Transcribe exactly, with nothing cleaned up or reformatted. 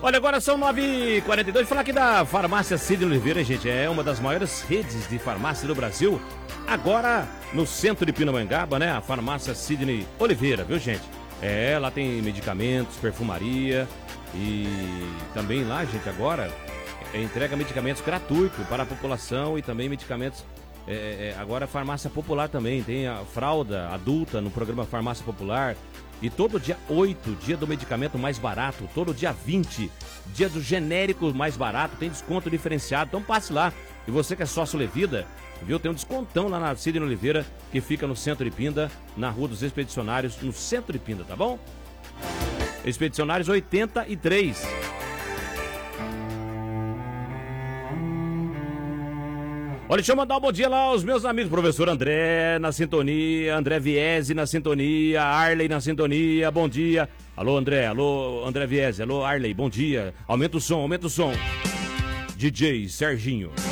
Olha, agora são nove e quarenta e dois. Falar aqui da Farmácia Sidney Oliveira, gente. É uma das maiores redes de farmácia do Brasil. Agora no centro de Pindamonhangaba, né? A Farmácia Sidney Oliveira, viu, gente? É, lá tem medicamentos, perfumaria e também lá, gente, agora é, entrega medicamentos gratuitos para a população e também medicamentos. É, é, agora farmácia popular também. Tem a fralda adulta no programa Farmácia Popular. E todo dia oito, dia do medicamento mais barato. Todo dia vinte, dia do genérico mais barato. Tem desconto diferenciado. Então passe lá. E você que é sócio Levida, viu? Tem um descontão lá na Sidney Oliveira, que fica no centro de Pinda, na Rua dos Expedicionários, no centro de Pinda, tá bom? Expedicionários oitenta e três. Olha, deixa eu mandar um bom dia lá aos meus amigos. Professor André na sintonia, André Viese na sintonia, Arley na sintonia, bom dia. Alô, André, alô, André Viese, alô, Arley, bom dia. Aumenta o som, aumenta o som. D J Serginho.